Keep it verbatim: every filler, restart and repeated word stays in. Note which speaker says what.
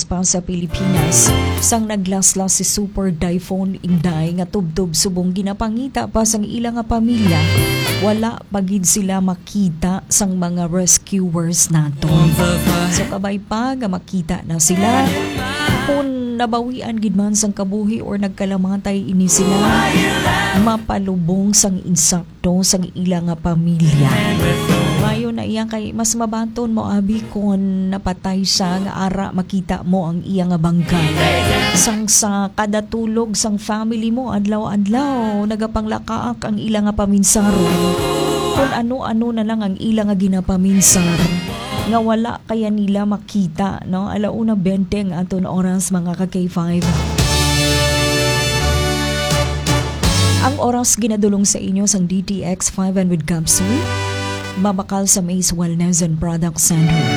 Speaker 1: pa sa Pilipinas sang naglaslas si Super Typhoon Inday nga tubtob subong ginapangita pa sang ilang nga pamilya. Wala pagid sila makita sang mga rescuers nato. So kabay pa nga makita na sila kung nabawian gid man sang kabuhi or nagkalamatay ini sila, mapalubong sang insakto sang ilang nga pamilya. Mayo na iyang kay mas mabanton mo abi kung napatay siya nga ara makita mo ang iyang nga bangka. Sang sa kada tulog sang family mo adlaw-adlaw nagapanglakaak ang ilang nga paminsaro. Kung ano-ano na lang ang ilang nga ginapaminsar nga wala kaya nila makita, no? Alauna benteng aton oras mga ka K five. Ang oras ginadulong sa inyo sang D T X five hundred capsule, mabakal sa Mace Wellness and Product Center.